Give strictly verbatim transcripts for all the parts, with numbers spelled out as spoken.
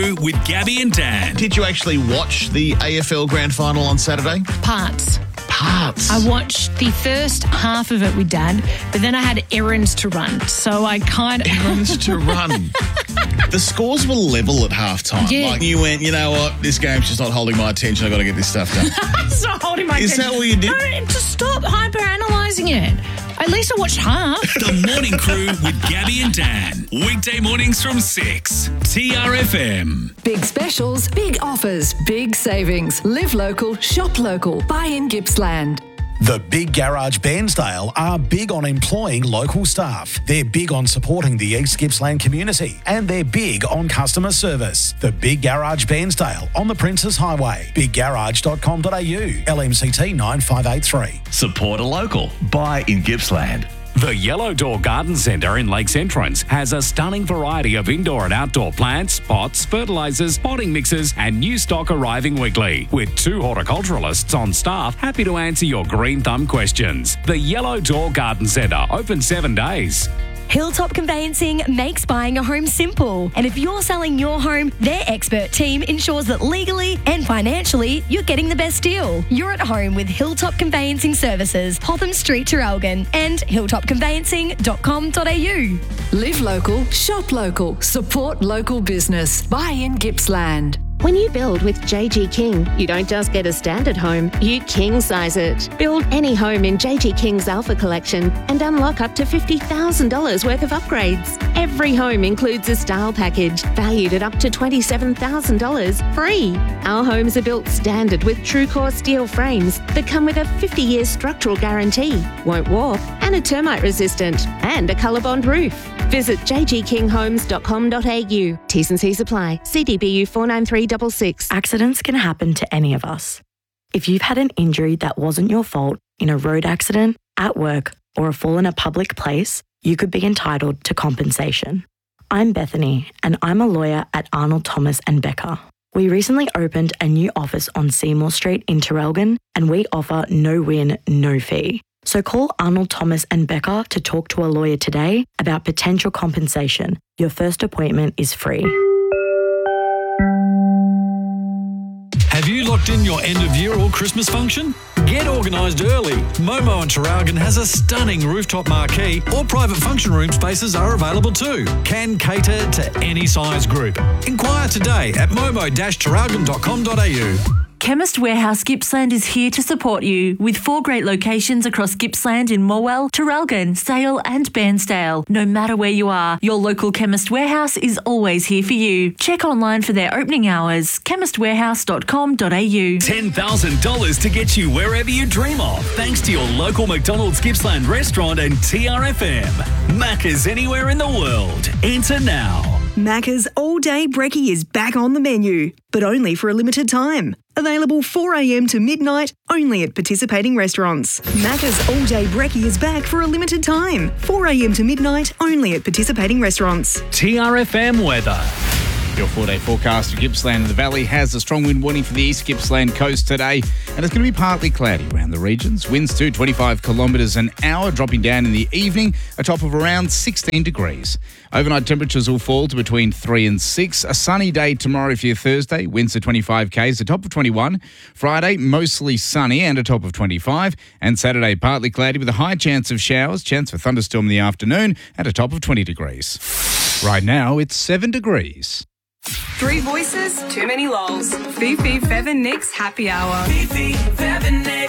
with Gabby and Dan. Did you actually watch the A F L Grand Final on Saturday? Parts. Parts. I watched the first half of it with Dad, but then I had errands to run, so I kind of... Errands to run. The scores were level at halftime. Yeah. Like you went, you know what, this game's just not holding my attention. I've got to get this stuff done. It's not holding my Is attention. that what you did? No, to stop hyper-analysing it. At least I watched half. The Morning Crew with Gabby and Dan. Weekday mornings from six. T R F M. Big specials, big offers, big savings. Live local, shop local. Buy in Gippsland. The Big Garage Bairnsdale are big on employing local staff. They're big on supporting the East Gippsland community, and they're big on customer service. The Big Garage Bairnsdale on the Princes Highway. big garage dot com dot a u. L M C T nine five eight three. Support a local. Buy in Gippsland. The Yellow Door Garden Centre in Lakes Entrance has a stunning variety of indoor and outdoor plants, pots, fertilisers, potting mixes and new stock arriving weekly, with two horticulturalists on staff happy to answer your green thumb questions. The Yellow Door Garden Centre, open seven days. Hilltop Conveyancing makes buying a home simple. And if you're selling your home, their expert team ensures that legally and financially you're getting the best deal. You're at home with Hilltop Conveyancing Services, Popham Street, Traralgon, and hilltop conveyancing dot com dot a u. Live local, shop local, support local business. Buy in Gippsland. When you build with J G King, you don't just get a standard home, you king size it. Build any home in J G King's Alpha Collection and unlock up to fifty thousand dollars worth of upgrades. Every home includes a style package valued at up to twenty-seven thousand dollars free. Our homes are built standard with TrueCore steel frames that come with a fifty-year structural guarantee, won't warp, and are termite resistant, and a ColourBond roof. Visit j g king homes dot com dot a u. T's and C's apply. C D B U four nine three six six. Accidents can happen to any of us. If you've had an injury that wasn't your fault in a road accident, at work, or a fall in a public place, you could be entitled to compensation. I'm Bethany, and I'm a lawyer at Arnold Thomas and Becker. We recently opened a new office on Seymour Street in Traralgon, and we offer no win, no fee. So call Arnold Thomas and Becker to talk to a lawyer today about potential compensation. Your first appointment is free. Have you locked in your end of year or Christmas function? Get organised early. Momo and Traralgon has a stunning rooftop marquee, or private function room spaces are available too. Can cater to any size group. Inquire today at momo dash traralgon dot com dot a u. Chemist Warehouse Gippsland is here to support you with four great locations across Gippsland in Morwell, Traralgon, Sale and Bairnsdale. No matter where you are, your local Chemist Warehouse is always here for you. Check online for their opening hours, chemist warehouse dot com dot a u. ten thousand dollars to get you wherever you dream of, thanks to your local McDonald's Gippsland restaurant and T R F M. Macca's anywhere in the world. Enter now. Macca's All Day Brekkie is back on the menu, but only for a limited time. Available four a m to midnight, only at participating restaurants. Macca's All Day Brekkie is back for a limited time. four a m to midnight, only at participating restaurants. T R F M weather. Your four-day forecast for Gippsland and the Valley has a strong wind warning for the East Gippsland coast today, and it's going to be partly cloudy around the regions. Winds to twenty-five kilometres an hour, dropping down in the evening, a top of around sixteen degrees. Overnight temperatures will fall to between three and six. A sunny day tomorrow for your Thursday, winds to twenty-five k's, a top of twenty-one. Friday, mostly sunny and a top of twenty-five. And Saturday, partly cloudy with a high chance of showers, chance for thunderstorm in the afternoon, and a top of twenty degrees. Right now, it's seven degrees. Three voices, too many lols. Fifi, Fev and Nick's happy hour. Fifi, Fev and Nick.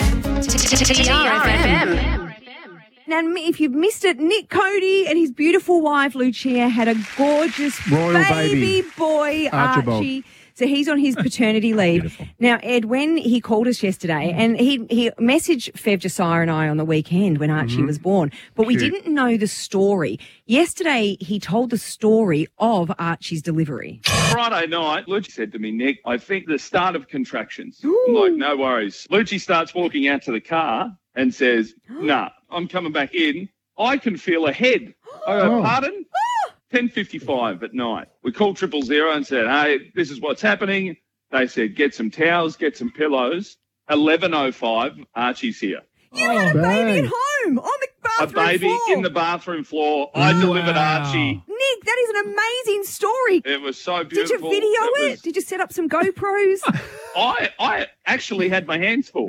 T R F M. Now, if you've missed it, Nick Cody and his beautiful wife, Lucia, had a gorgeous Royal baby, baby. boy, Archibald. Archie. So he's on his paternity leave. Beautiful. Now, Ed, when he called us yesterday, and he, he messaged Fev, Josiah and I on the weekend when Archie Mhm. was born, but we Cute. didn't know the story. Yesterday, he told the story of Archie's delivery. Friday night, Lucci said to me, Nick, I think the start of contractions. I'm like, no worries. Lucci starts walking out to the car and says, nah, I'm coming back in. I can feel a head. I go, Oh. pardon? ten fifty-five at night. We called triple zero and said, hey, this is what's happening. They said, get some towels, get some pillows. eleven oh five, Archie's here. You had a baby at home on the a baby floor. in the bathroom floor. I delivered Archie. Nick, that is an amazing story. It was so Did beautiful. you video it? was- Did you set up some GoPros? I I actually had my hands full.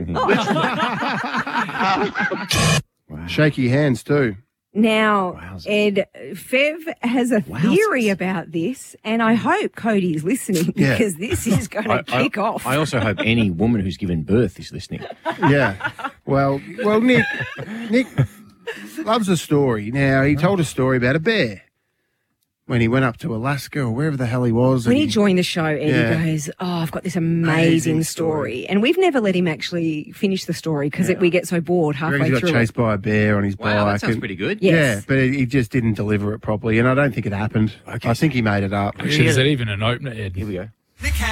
Shaky hands too. Now, Ed, Fev has a theory about this, and I hope Cody is listening Yeah. because this is going to I, kick I, off. I also hope any woman who's given birth is listening. Yeah. Well, well, Nick, Nick loves a story. Now, he told a story about a bear when he went up to Alaska or wherever the hell he was. When and he joined the show, Eddie Yeah. goes, "Oh, I've got this amazing, Amazing story. story. and we've never let him actually finish the story because we get so bored I halfway reckon he got through. chased it. by a bear on his Wow, that bike. sounds and- pretty good. Yes. Yeah, but he he just didn't deliver it properly, and I don't think it happened. I think he made it up. Actually, is that even an opener, Ed? Here we go. Nick